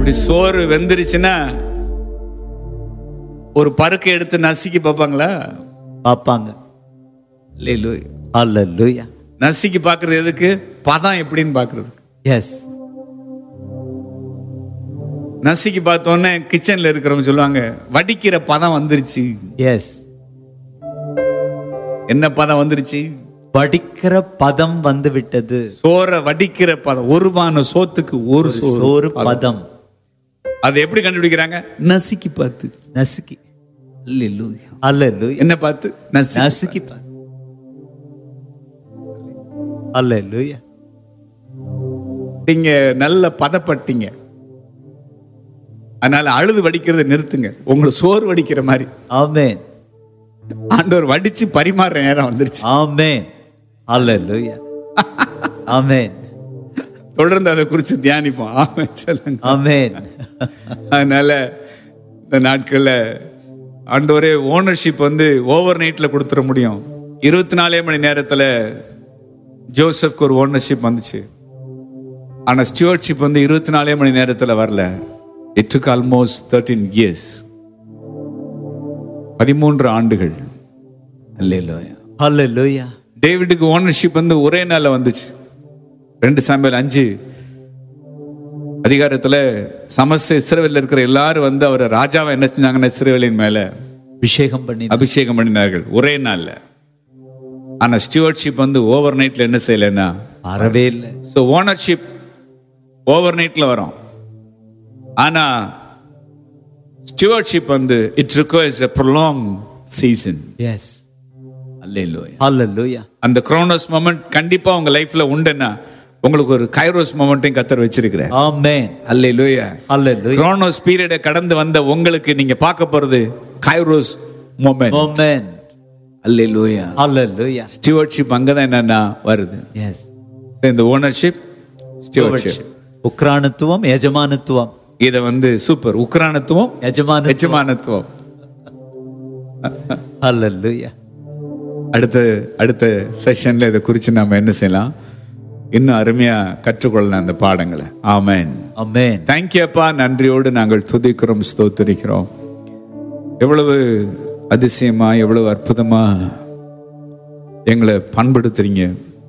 இப்படி சோறு வெந்துருச்சுன்னா ஒரு பருக்கை எடுத்து நசுக்கி பார்ப்பாங்களா? பார்ப்பாங்க. அல்லேலூயா. ஹல்லேலூயா. நசுக்கி பார்க்கறது எதுக்கு? பதம் எப்படின்னு பார்க்கறது. எஸ். நசுக்கி பார்த்தோன்னே கிச்சன்ல இருக்கிறவங்க சொல்லுவாங்க, வடிக்கிற பதம் வந்துருச்சு. எஸ். என்ன பதம் வந்துருச்சு? வடிக்கிற பதம் வந்து விட்டது. சோற வடிக்கிற பதம். ஒரு பான சோத்துக்கு ஒரு சோறு பதம். அதை எப்படி கண்டுபிடிக்கிறாங்க? நசுக்கி பார்த்து. நசுக்கி. அல்லேலூயா. ஹல்லேலூயா. என்ன பார்த்து? நசுக்கி பார்த்து. ஹல்லேலூயா. நீங்க நல்ல பதப்பட்டீங்க, அதனால அழுது வடிக்கிறத நிறுத்துங்க. உங்களை சோறு வடிக்கிற மாதிரி ஆமென். ஆண்டவர் வடிச்சு பரிமாற நேரம் வந்துருச்சு. ஆமென். ஹல்லேலூயா. ஆமென். தொடர்ந்து அதை குறித்து தியானிப்போம். ஆமென் சொல்லுங்க. ஆமென். அதனால இந்த நாட்கள்ல ஆண்டவரே ஓனர்ஷிப் வந்து ஓவர் நைட்ல கொடுத்துட முடியும். 24 மணி நேரத்துல ஜோசப்க்கு ஒரு ஓனர்ஷிப் வந்துச்சு. ஆனா ஸ்டூவர்ட்ஷிப் வந்து 24 மணி நேரத்துல வரல. It took almost 13 years. 13 ஆண்டுகள். அல்லேலூயா. ஹல்லேலூயா. டேவிடுக்கு ஓனர்ஷிப் வந்து ஒரே நாள்ல வந்துச்சு. 2 சாமுவேல் 5 அதிகாரத்துல சமஸ்த இஸ்ரவேல்ல இருக்கிற எல்லாரும் வந்து அவர் ராஜாவை என்ன செஞ்சாங்கன்னா இஸ்ரவேலின் மேல அபிஷேகம் பண்ணினார்கள் ஒரே நாள்ல. ஆனா ஸ்டூவர்ட்ஷிப் வந்து ஓவர் நைட்ல என்ன செய்யலன்னா வரவே இல்லை. ஸோ ஓனர்ஷிப் ஓவர் நைட்ல வரும். ஆனா ஸ்டூவர்ட்ஷிப் வந்து it requires a prolonged season. S. அல்லேலூயா. ஹல்லேலூயா. அந்த குரோனோஸ் மொமெண்ட் கண்டிப்பா உங்க லைஃப்ல உண்டுன்னா உங்களுக்கு ஒரு கைரோஸ் மொமெண்ட்டையும் கர்த்தர் வச்சிருக்கிறார். ஆமென். அல்லேலூயா. ஹல்லேலூயா. குரோனோஸ் பீரியடை கடந்து வந்த உங்களுக்கு நீங்க பார்க்க போறது கைரோஸ் மொமெண்ட். ஆமென். அல்லேலூயா. ஹல்லேலூயா. ஸ்டூவர்ட்ஷிப் அங்கதான் என்னன்னா வருது. எஸ். இந்த ஓனர்ஷிப் ஸ்டூவர்ட்ஷிப். உக்ரானத்துவம், எஜமானத்துவம். இத வந்து சூப்பர். உக்ரானத்துவம், எஜமானத்துவம். ஹல்லேலூயா. அடுத்த செஷன்ல இதை குறித்து நாம என்ன செய்யலாம், இன்னும் அருமையா கற்றுக்கொள்ளலாம் அந்த பாடங்களை. ஆமென். ஆமென். தேங்க்யூ அப்பா. நன்றியோடு நாங்கள் துதிக்கிறோம், ஸ்தோத்திரிக்கிறோம். எவ்வளவு அதிசயமா, எவ்வளவு அற்புதமா எங்களை பண்படுத்துறீங்க.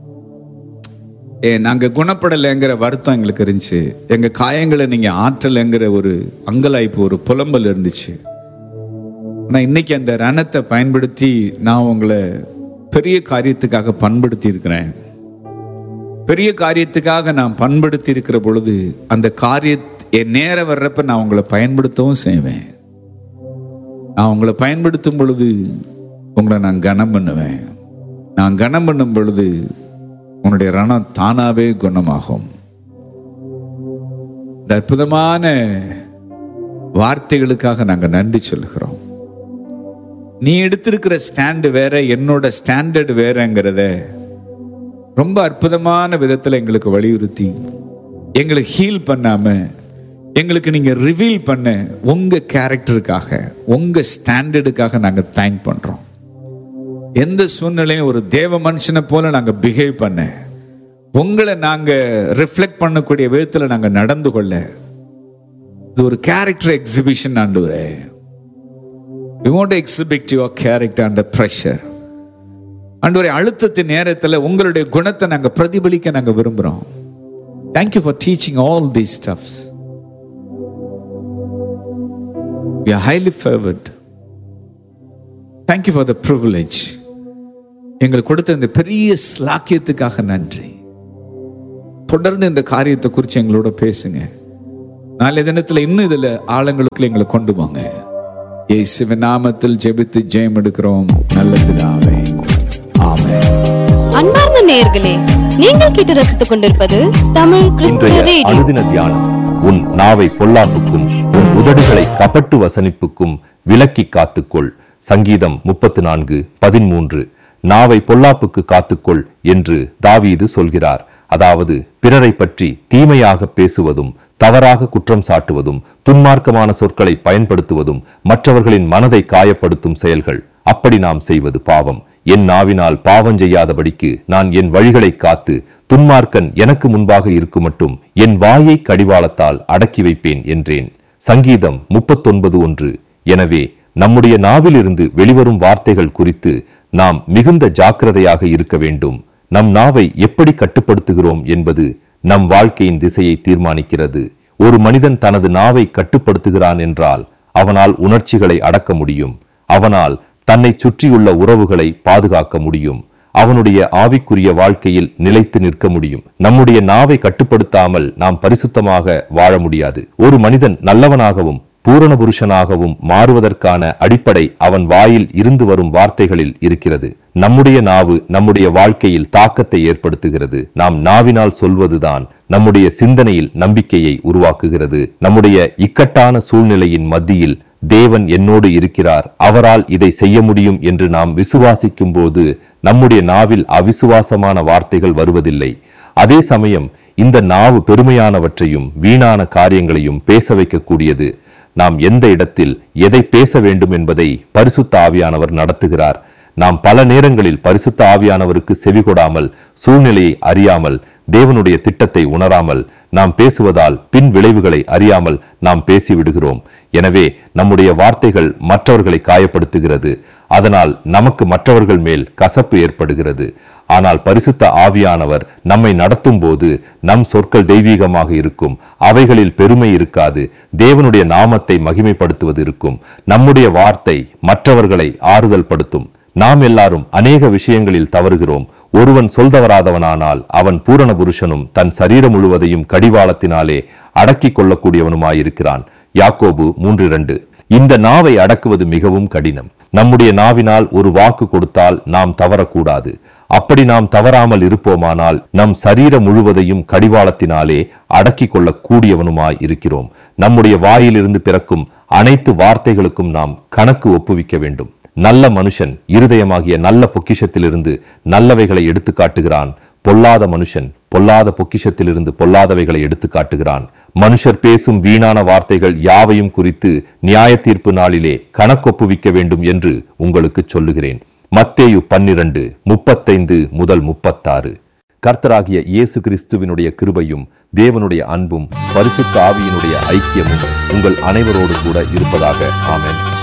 நாங்க குணப்படலைங்கிற வருத்தம் எங்களுக்கு இருந்துச்சு. எங்க காயங்களை நீங்க ஆற்றலைங்கிற ஒரு அங்கலாய்ப்பு, ஒரு புலம்பல் இருந்துச்சு. ஆனா இன்னைக்கு அந்த ரணத்தை பயன்படுத்தி நான் உங்களை பெரிய காரியத்துக்காக பண்படுத்தி இருக்கிறேன். பெரிய காரியத்துக்காக நான் பண்படுத்தி இருக்கிற பொழுது அந்த என் நேரம் வர்றப்ப நான் உங்களை பயன்படுத்தவும் செய்வேன். நான் உங்களை பயன்படுத்தும் பொழுது உங்களை நான் கனம் பண்ணுவேன். நான் கனம் பண்ணும் பொழுது உன்னுடைய ரணம் தானாவே குணமாகும். இந்த அற்புதமான வார்த்தைகளுக்காக நாங்கள் நன்றி சொல்கிறோம். நீ எடுத்திருக்கிற ஸ்டாண்டு வேற, என்னோட ஸ்டாண்டர்ட் வேறங்கிறத ரொம்ப அற்புதமான விதத்தில் எங்களுக்கு வலியுறுத்தி எங்களை ஹீல் பண்ணாம எங்களுக்கு நீங்க ரிவீல் பண்ண உங்க கேரக்டருக்காக, உங்க ஸ்டாண்டர்டுக்காக நாங்க தேங்க் பண்றோம். எந்த சூழ்நிலையும் ஒரு தேவ மனுஷனை போல நாங்க பிஹேவ் பண்ண, உங்களை நாங்க ரிஃப்ளெக்ட் பண்ணக்கூடிய விதத்துல நாங்க நடந்து கொள்ள, இது ஒரு கேரக்டர் எக்ஸிபிஷன். ஆண்டவரே, we want to exhibit your character under pressure. ஆண்டவரே, அழுத்தத்தின் நேரத்துல உங்களுடைய குணத்தை நாங்க பிரதிபலிக்க நாங்க விரும்புறோம். Thank you for teaching all these stuffs. We are highly favored. Thank you for the privilege. எங்களுக்கு கொடுத்த இந்த பெரிய ஸ்லாக்கியத்துக்காக நன்றி. தொடர்ந்து இந்த காரியத்தை குறித்து எங்களோட பேசுங்க. நாளைய தினத்துல இன்னும் இதுல ஆழங்களுக்குள்ள எங்களை கொண்டு போங்க. இயேசுவின் நாமத்தில் ஜெபித்து ஜெயம் எடுக்கிறோம் நல்ல பிதாவே. ஆமென். அன்பார்ந்த நேயர்களே, நீங்கள் கேட்டு ரசித்துக் கொண்டிருப்பது தமிழ் கிறிஸ்துவ ரேடியோ. அனுதின தியானம். உன் நாவை பொல்லாப்புக்கும் உன் உதடுகளை கபட்டு வசனிப்புக்கும் விலக்கி காத்துக்கொள். சங்கீதம் 34:13. நாவை பொல்லாப்புக்கு காத்துக்கொள் என்று தாவீது சொல்கிறார். அதாவது பிறரை பற்றி தீமையாக பேசுவதும், தவறாக குற்றம் சாட்டுவதும், துன்மார்க்கமான சொற்களை பயன்படுத்துவதும் மற்றவர்களின் மனதை காயப்படுத்தும் செயல்கள். அப்படி நாம் செய்வது பாவம். என் நாவினால் பாவம் செய்யாதபடிக்கு நான் என் வழிகளை காத்து துன்மார்க்கன் எனக்கு முன்பாக இருக்குமட்டும் என் வாயை கடிவாளத்தால் அடக்கி வைப்பேன் என்றேன். சங்கீதம் 39:1. எனவே நம்முடைய நாவிலிருந்து வெளிவரும் வார்த்தைகள் குறித்து நாம் மிகுந்த ஜாக்கிரதையாக இருக்க வேண்டும். நம் நாவை எப்படி கட்டுப்படுத்துகிறோம் என்பது நம் வாழ்க்கையின் திசையை தீர்மானிக்கிறது. ஒரு மனிதன் தனது நாவை கட்டுப்படுத்துகிறான் என்றால் அவனால் உணர்ச்சிகளை அடக்க முடியும். அவனால் தன்னை சுற்றியுள்ள உறவுகளை பாதுகாக்க முடியும். அவனுடைய ஆவிக்குரிய வாழ்க்கையில் நிலைத்து நிற்க முடியும். நம்முடைய நாவை கட்டுப்படுத்தாமல் நாம் பரிசுத்தமாக வாழ முடியாது. ஒரு மனிதன் நல்லவனாகவும் பூரண புருஷனாகவும் மாறுவதற்கான அடிப்படை அவன் வாயில் இருந்து வரும் வார்த்தைகளில் இருக்கிறது. நம்முடைய நாவு நம்முடைய வாழ்க்கையில் தாக்கத்தை ஏற்படுத்துகிறது. நாம் நாவினால் சொல்வதுதான் நம்முடைய சிந்தனையில் நம்பிக்கையை உருவாக்குகிறது. நம்முடைய இக்கட்டான சூழ்நிலையின் மத்தியில் தேவன் என்னோடு இருக்கிறார், அவரால் இதை செய்ய முடியும் என்று நாம் விசுவாசிக்கும் போது நம்முடைய நாவில் அவிசுவாசமான வார்த்தைகள் வருவதில்லை. அதே சமயம் இந்த நாவு பெருமையானவற்றையும் வீணான காரியங்களையும் பேச வைக்கக்கூடியது. நாம் எந்த இடத்தில் எதை பேச வேண்டும் என்பதை பரிசுத்த ஆவியானவர் நடத்துகிறார். நாம் பல நேரங்களில் பரிசுத்த ஆவியானவருக்கு செவிகொடாமல், சூழ்நிலையை அறியாமல், தேவனுடைய திட்டத்தை உணராமல் நாம் பேசுவதால் பின் விளைவுகளை அறியாமல் நாம் பேசிவிடுகிறோம். எனவே நம்முடைய வார்த்தைகள் மற்றவர்களை காயப்படுத்துகிறது. அதனால் நமக்கு மற்றவர்கள் மேல் கசப்பு ஏற்படுகிறது. ஆனால் பரிசுத்த ஆவியானவர் நம்மை நடத்தும் போது நம் சொற்கள் தெய்வீகமாக இருக்கும். அவைகளில் பெருமை இருக்காது. தேவனுடைய நாமத்தை மகிமைப்படுத்துவது இருக்கும். நம்முடைய வார்த்தை மற்றவர்களை ஆறுதல் படுத்தும். நாம் எல்லாரும் அநேக விஷயங்களில் தவறுகிறோம். ஒருவன் சொல்தவராதவனானால் அவன் பூரண புருஷனும் தன் சரீரம் முழுவதையும் கடிவாளத்தினாலே அடக்கிக் கொள்ளக்கூடியவனுமாயிருக்கிறான். யாக்கோபு 3:2. இந்த நாவை அடக்குவது மிகவும் கடினம். நம்முடைய நாவினால் ஒரு வாக்கு கொடுத்தால் நாம் தவறக்கூடாது. அப்படி நாம் தவறாமல் இருப்போமானால் நம் சரீரம் முழுவதையும் கடிவாளத்தினாலே அடக்கிக் கொள்ளக்கூடியவனுமாய் இருக்கிறோம். நம்முடைய வாயிலிருந்து பிறக்கும் அனைத்து வார்த்தைகளுக்கும் நாம் கணக்கு ஒப்புவிக்க வேண்டும். நல்ல மனுஷன் இருதயமாகிய நல்ல பொக்கிஷத்திலிருந்து நல்லவைகளை எடுத்து காட்டுகிறான். பொல்லாத மனுஷன் பொல்லாத பொக்கிஷத்திலிருந்து பொல்லாதவைகளை எடுத்து காட்டுகிறான். மனுஷர் பேசும் வீணான வார்த்தைகள் யாவையும் குறித்து நியாய தீர்ப்பு நாளிலே கணக்கொப்புவிக்க வேண்டும் என்று உங்களுக்கு சொல்லுகிறேன். மத்தேயு 12:35-36. கர்த்தராகிய இயேசு கிறிஸ்துவினுடைய கிருபையும் தேவனுடைய அன்பும் பரிசுத்த ஆவியினுடைய ஐக்கியமும் உங்கள் அனைவரோடு கூட இருப்பதாக. ஆமென்.